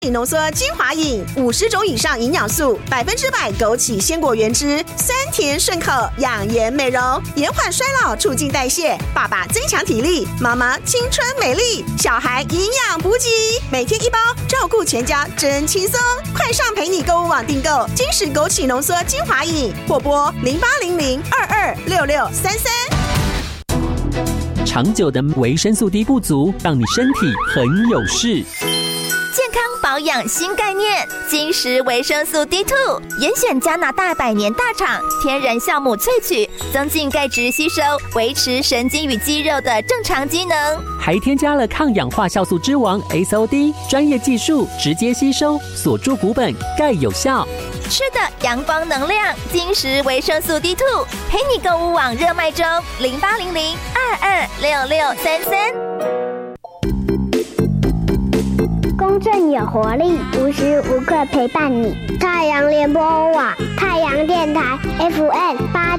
浓缩精华饮，50种以上营养素，100%枸杞鲜果原汁，酸甜顺口，养颜美容，延缓衰老，促进代谢。爸爸增强体力，妈妈青春美丽，小孩营养补给，每天1包，照顾全家真轻松。快上陪你购物网订购金石枸杞浓缩精华饮，或拨0800226633。 长久的维生素 D 不足，让你身体很有事。 健康保养新概念，金石维生素 D2， 严选加拿大100年大厂天然酵母萃取，增进钙质吸收，维持神经与肌肉的正常机能， 还添加了抗氧化酵素之王 SOD， 专业技术直接吸收，锁住骨本，钙有效。 吃的阳光能量，金石维生素 D2， 陪你购物网热卖中，0800226633。 公正有活力，无时无刻陪伴你。太阳联播网，太阳电台 FM